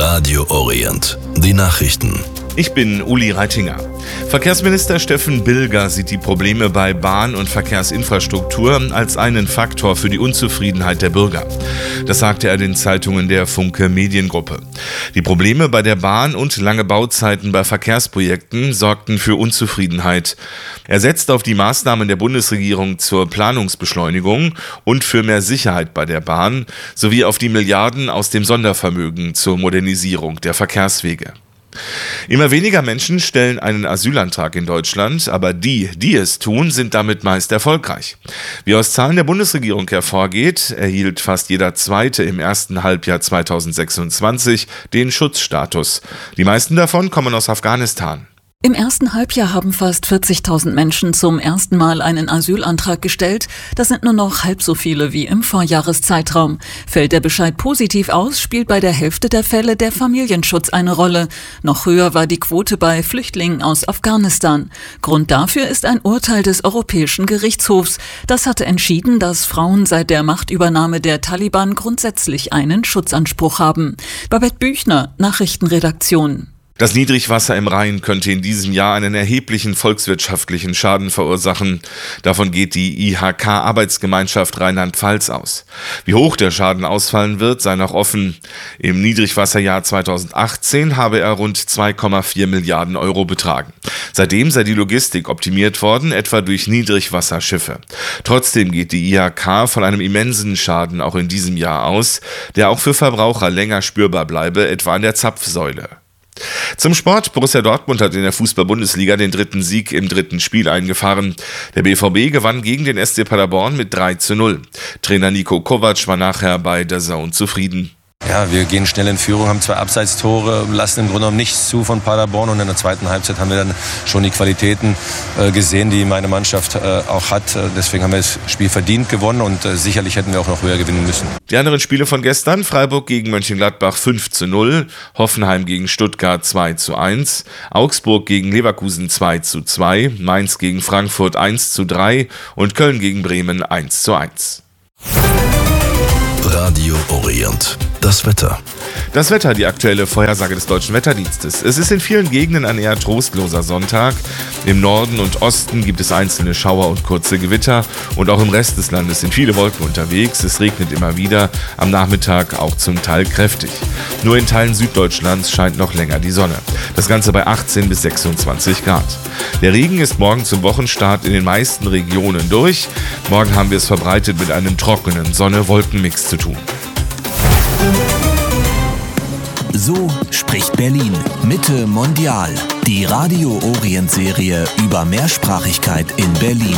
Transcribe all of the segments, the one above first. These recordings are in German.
Radio Orient. Die Nachrichten. Ich bin Uli Reitinger. Verkehrsminister Steffen Bilger sieht die Probleme bei Bahn- und Verkehrsinfrastruktur als einen Faktor für die Unzufriedenheit der Bürger. Das sagte er den Zeitungen der Funke Mediengruppe. Die Probleme bei der Bahn und lange Bauzeiten bei Verkehrsprojekten sorgten für Unzufriedenheit. Er setzt auf die Maßnahmen der Bundesregierung zur Planungsbeschleunigung und für mehr Sicherheit bei der Bahn sowie auf die Milliarden aus dem Sondervermögen zur Modernisierung der Verkehrswege. Immer weniger Menschen stellen einen Asylantrag in Deutschland, aber die es tun, sind damit meist erfolgreich. Wie aus Zahlen der Bundesregierung hervorgeht, erhielt fast jeder Zweite im ersten Halbjahr 2026 den Schutzstatus. Die meisten davon kommen aus Afghanistan. Im ersten Halbjahr haben fast 40.000 Menschen zum ersten Mal einen Asylantrag gestellt. Das sind nur noch halb so viele wie im Vorjahreszeitraum. Fällt der Bescheid positiv aus, spielt bei der Hälfte der Fälle der Familienschutz eine Rolle. Noch höher war die Quote bei Flüchtlingen aus Afghanistan. Grund dafür ist ein Urteil des Europäischen Gerichtshofs. Das hatte entschieden, dass Frauen seit der Machtübernahme der Taliban grundsätzlich einen Schutzanspruch haben. Babette Büchner, Nachrichtenredaktion. Das Niedrigwasser im Rhein könnte in diesem Jahr einen erheblichen volkswirtschaftlichen Schaden verursachen. Davon geht die IHK-Arbeitsgemeinschaft Rheinland-Pfalz aus. Wie hoch der Schaden ausfallen wird, sei noch offen. Im Niedrigwasserjahr 2018 habe er rund 2,4 Milliarden Euro betragen. Seitdem sei die Logistik optimiert worden, etwa durch Niedrigwasserschiffe. Trotzdem geht die IHK von einem immensen Schaden auch in diesem Jahr aus, der auch für Verbraucher länger spürbar bleibe, etwa an der Zapfsäule. Zum Sport. Borussia Dortmund hat in der Fußball-Bundesliga den dritten Sieg im dritten Spiel eingefahren. Der BVB gewann gegen den SC Paderborn mit 3:0. Trainer Niko Kovac war nachher bei DAZN zufrieden. Ja, wir gehen schnell in Führung, haben 2 Abseitstore, lassen im Grunde genommen nichts zu von Paderborn. Und in der zweiten Halbzeit haben wir dann schon die Qualitäten gesehen, die meine Mannschaft auch hat. Deswegen haben wir das Spiel verdient gewonnen und sicherlich hätten wir auch noch höher gewinnen müssen. Die anderen Spiele von gestern: Freiburg gegen Mönchengladbach 5:0, Hoffenheim gegen Stuttgart 2:1, Augsburg gegen Leverkusen 2:2, Mainz gegen Frankfurt 1:3 und Köln gegen Bremen 1:1. Radio Orient. Das Wetter. Das Wetter, die aktuelle Vorhersage des Deutschen Wetterdienstes. Es ist in vielen Gegenden ein eher trostloser Sonntag. Im Norden und Osten gibt es einzelne Schauer und kurze Gewitter. Und auch im Rest des Landes sind viele Wolken unterwegs. Es regnet immer wieder, am Nachmittag auch zum Teil kräftig. Nur in Teilen Süddeutschlands scheint noch länger die Sonne. Das Ganze bei 18 bis 26 Grad. Der Regen ist morgen zum Wochenstart in den meisten Regionen durch. Morgen haben wir es verbreitet mit einem trockenen Sonne-Wolken-Mix zu tun. So spricht Berlin. Mitte Mondial. Die Radio Orient Serie über Mehrsprachigkeit in Berlin.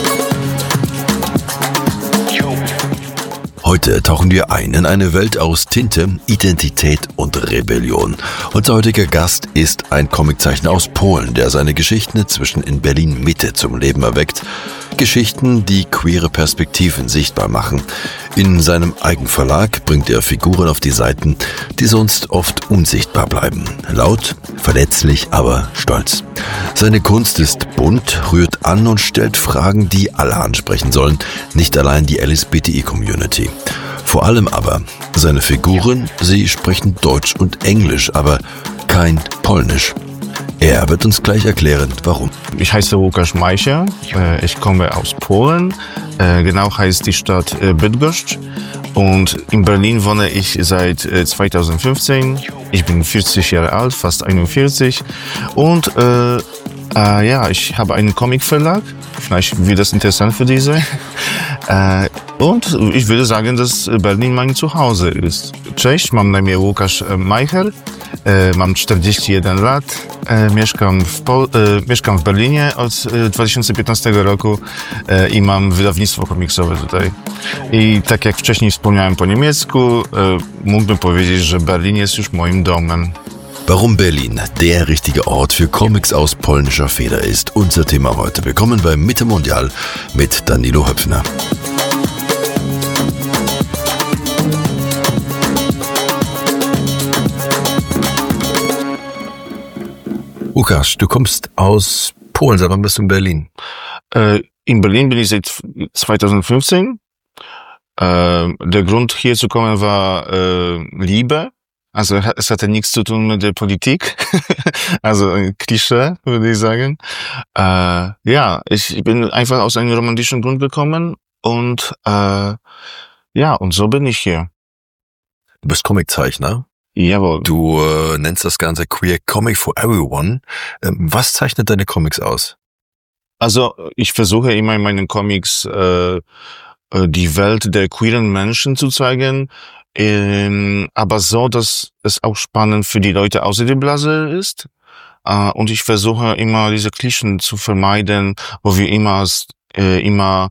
Heute tauchen wir ein in eine Welt aus Tinte, Identität und Rebellion. Unser heutiger Gast ist ein Comiczeichner aus Polen, der seine Geschichten inzwischen in Berlin Mitte zum Leben erweckt. Geschichten, die queere Perspektiven sichtbar machen. In seinem Eigenverlag bringt er Figuren auf die Seiten, die sonst oft unsichtbar bleiben. Laut, verletzlich, aber stolz. Seine Kunst ist bunt, rührt an und stellt Fragen, die alle ansprechen sollen, nicht allein die LSBTI-Community. Vor allem aber seine Figuren, sie sprechen Deutsch und Englisch, aber kein Polnisch. Er wird uns gleich erklären, warum. Ich heiße Łukasz Majcher, ich komme aus Polen, genau heißt die Stadt Bydgoszcz und in Berlin wohne ich seit 2015. Ich bin 40 Jahre alt, fast 41 und ich habe einen Comicverlag, vielleicht wird das interessant für diese. Und ich würde sagen, dass Berlin mein Zuhause ist. Cześć, mam na imię Łukasz Majcher, mam 41 lat, mieszkam w Berlinie od 2015 roku i mam wydawnictwo komiksowe tutaj. I tak jak wcześniej wspomniałem po niemiecku, mógłbym powiedzieć, że Berlin jest już moim domem. Warum Berlin der richtige Ort für Comics aus polnischer Feder ist, unser Thema heute. Willkommen bei Mitte Mondial mit Danilo Höpfner. Łukasz, du kommst aus Polen, seit wann bist du in Berlin? In Berlin bin ich seit 2015. Der Grund hier zu kommen war Liebe. Also es hatte nichts zu tun mit der Politik. Also ein Klischee, würde ich sagen. Ja, ich bin einfach aus einem romantischen Grund gekommen und ja, und so bin ich hier. Du bist Comiczeichner. Jawohl. Du nennst das Ganze Queer Comic for Everyone. Was zeichnet deine Comics aus? Also ich versuche immer in meinen Comics die Welt der queeren Menschen zu zeigen, aber so, dass es auch spannend für die Leute außer der Blase ist. Und ich versuche immer diese Klischeen zu vermeiden, wo wir immer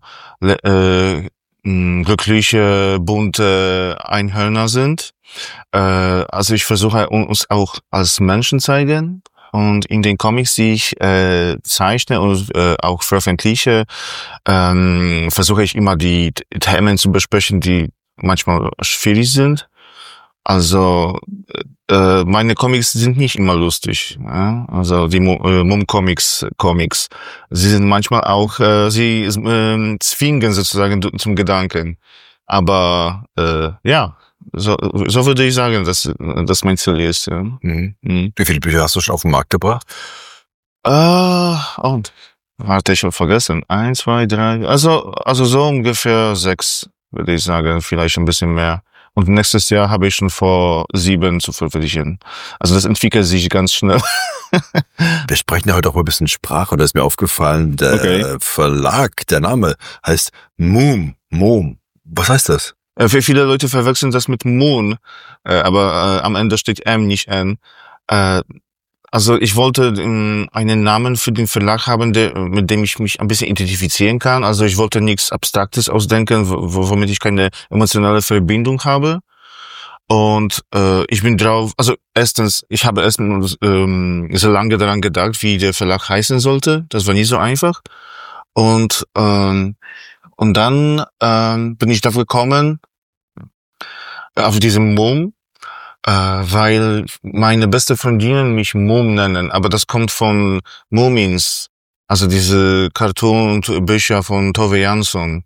glückliche, bunte Einhörner sind. Also ich versuche uns auch als Menschen zeigen. Und in den Comics, die ich zeichne und auch veröffentliche, versuche ich immer die Themen zu besprechen, die manchmal schwierig sind. Also meine Comics sind nicht immer lustig. Ja? Also die Mum-Comics, sie sind manchmal auch, sie zwingen sozusagen zum Gedanken. Aber ja, so würde ich sagen, dass das mein Ziel ist. Ja. Mhm. Wie viele Bücher hast du schon auf den Markt gebracht? Und warte, ich habe vergessen. 1, 2, 3. Also so ungefähr 6, würde ich sagen, vielleicht ein bisschen mehr. Und nächstes Jahr habe ich schon vor 7 zu veröffentlichen. Also das entwickelt sich ganz schnell. Wir sprechen ja heute auch mal ein bisschen Sprache. Da ist mir aufgefallen, der Verlag, der Name heißt Mum. Was heißt das? Für viele Leute verwechseln das mit Moon, aber am Ende steht M, nicht N. Also ich wollte einen Namen für den Verlag haben, mit dem ich mich ein bisschen identifizieren kann. Also ich wollte nichts Abstraktes ausdenken, womit ich keine emotionale Verbindung habe. Und ich bin drauf, also erstens, ich habe erst so lange daran gedacht, wie der Verlag heißen sollte. Das war nicht so einfach. Und dann bin ich dafür gekommen, auf diesem Mum, weil meine beste Freundinnen mich Mum nennen, aber das kommt von Mumins, also diese Cartoon und Bücher von Tove Jansson.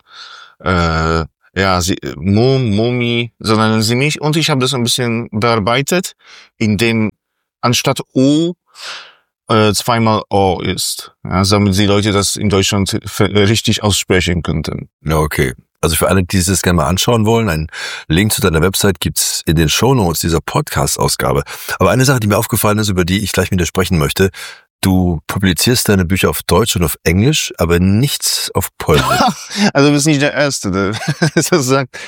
Ja, Mumi, so nennen sie mich. Und ich habe das ein bisschen bearbeitet, indem anstatt O zweimal O ist. Ja, damit die Leute das in Deutschland richtig aussprechen könnten. Ja, okay. Also für alle, die es gerne mal anschauen wollen, einen Link zu deiner Website gibt's in den Shownotes dieser Podcast-Ausgabe. Aber eine Sache, die mir aufgefallen ist, über die ich gleich mit dir sprechen möchte: Du publizierst deine Bücher auf Deutsch und auf Englisch, aber nichts auf Polnisch. Also du bist nicht der Erste, der das sagt.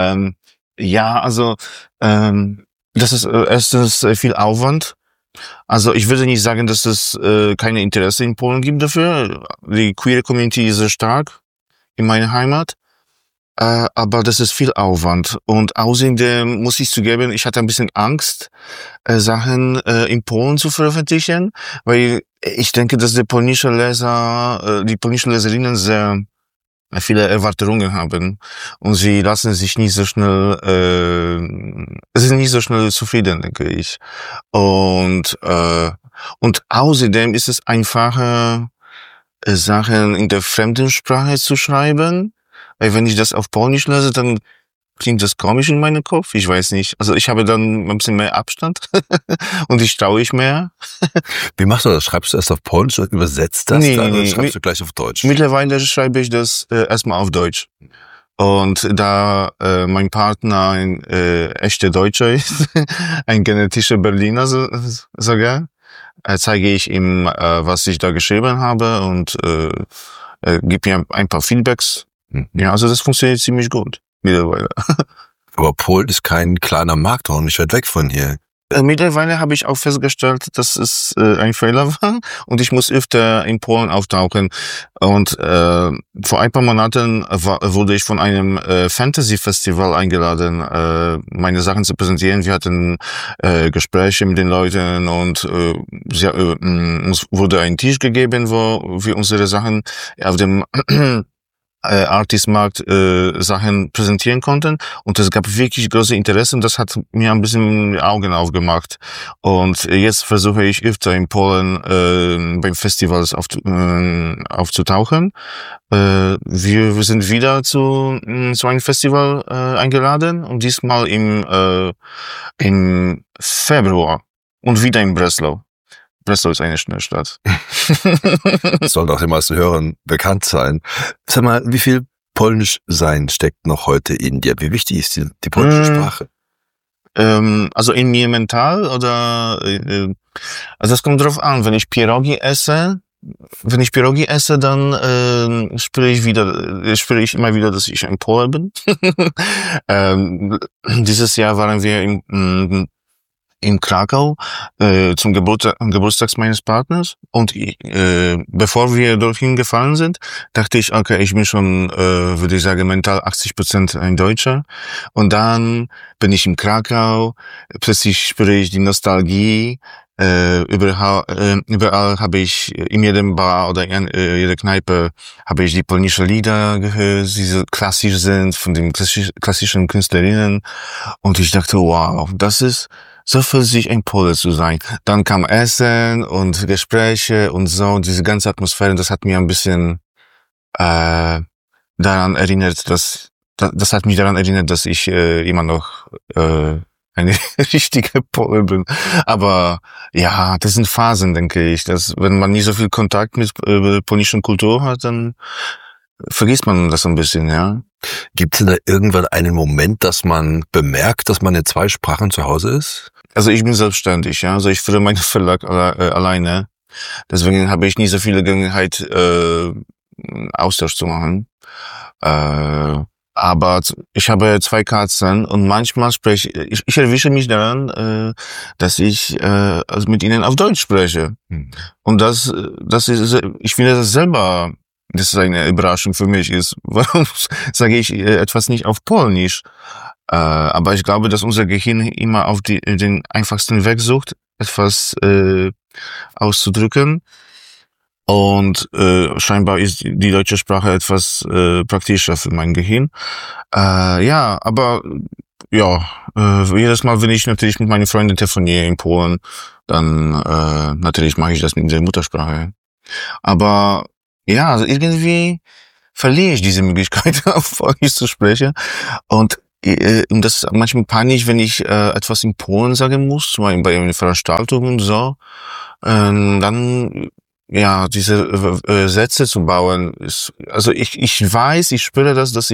Ja, also das ist erstens viel Aufwand. Also ich würde nicht sagen, dass es keine Interesse in Polen gibt dafür. Die queer Community ist sehr stark in meiner Heimat. Aber das ist viel Aufwand. Und außerdem muss ich zugeben, ich hatte ein bisschen Angst, Sachen in Polen zu veröffentlichen, weil ich denke, dass die polnischen Leserinnen sehr viele Erwartungen haben und sie lassen sich nicht so schnell, sie sind nicht so schnell zufrieden, denke ich. Und außerdem ist es einfacher, Sachen in der fremden Sprache zu schreiben. Weil wenn ich das auf Polnisch lese, dann klingt das komisch in meinem Kopf. Ich weiß nicht. Also ich habe dann ein bisschen mehr Abstand und ich traue ich mehr. Wie machst du das? Schreibst du erst auf Polnisch und übersetzt das dann oder schreibst du gleich auf Deutsch? Mittlerweile schreibe ich das erstmal auf Deutsch. Und da mein Partner ein echter Deutscher ist, ein genetischer Berliner sogar, zeige ich ihm, was ich da geschrieben habe und gebe mir ein paar Feedbacks. Ja, also das funktioniert ziemlich gut mittlerweile. Aber Polen ist kein kleiner Markt, auch nicht weit weg von hier. Mittlerweile habe ich auch festgestellt, dass es ein Fehler war und ich muss öfter in Polen auftauchen. Und vor ein paar Monaten wurde ich von einem Fantasy-Festival eingeladen, meine Sachen zu präsentieren. Wir hatten Gespräche mit den Leuten und uns wurde ein Tisch gegeben, wo wir unsere Sachen auf dem Artistmarkt Sachen präsentieren konnten und es gab wirklich große Interesse und das hat mir ein bisschen Augen aufgemacht und jetzt versuche ich öfter in Polen beim Festivals aufzutauchen. Wir sind wieder zu einem Festival eingeladen und diesmal im Februar und wieder in Breslau. Breslau ist eine schöne Stadt. Das soll doch den meisten Hörern bekannt sein. Sag mal, wie viel Polnisch sein steckt noch heute in dir? Wie wichtig ist die polnische Sprache? Also in mir mental oder also das kommt drauf an. Wenn ich Pierogi esse, dann spüre ich immer wieder, dass ich ein Pole bin. Dieses Jahr waren wir in Krakau zum Geburtstag meines Partners und bevor wir dorthin gefahren sind, dachte ich, okay, ich bin schon, würde ich sagen, mental 80% ein Deutscher und dann bin ich in Krakau, plötzlich spüre ich die Nostalgie, überall habe ich, in jedem Bar oder in jeder Kneipe habe ich die polnische Lieder gehört, die so klassisch sind, von den klassischen Künstlerinnen und ich dachte, wow, das ist so für sich ein Pole zu sein. Dann kam Essen und Gespräche und so, und diese ganze Atmosphäre, das hat mir ein bisschen daran erinnert, das hat mich daran erinnert, dass ich immer noch eine richtige Pole bin. Aber ja, das sind Phasen, denke ich. Dass, wenn man nicht so viel Kontakt mit polnischen Kultur hat, dann vergisst man das ein bisschen, ja. Gibt es denn da irgendwann einen Moment, dass man bemerkt, dass man in 2 Sprachen zu Hause ist? Also ich bin selbstständig, ja. Also ich führe meinen Verlag alleine. Deswegen habe ich nie so viele Gelegenheit, Austausch zu machen. Aber ich habe 2 Katzen und manchmal ich erwische mich daran, dass ich also mit ihnen auf Deutsch spreche. Und das ist, ich finde das selber, das ist eine Überraschung für mich ist. Warum sage ich etwas nicht auf Polnisch? Aber ich glaube, dass unser Gehirn immer auf den einfachsten Weg sucht, etwas auszudrücken. Und scheinbar ist die deutsche Sprache etwas praktischer für mein Gehirn. Ja, aber ja, jedes Mal, wenn ich natürlich mit meinen Freunden telefoniere in Polen, dann natürlich mache ich das mit der Muttersprache. Aber ja, also irgendwie verliere ich diese Möglichkeit, auf Polnisch zu sprechen. Und das ist manchmal peinlich, wenn ich etwas in Polen sagen muss, zum Beispiel bei einer Veranstaltung und so. Dann ja, diese Sätze zu bauen, ist, also ich weiß, ich spüre das, dass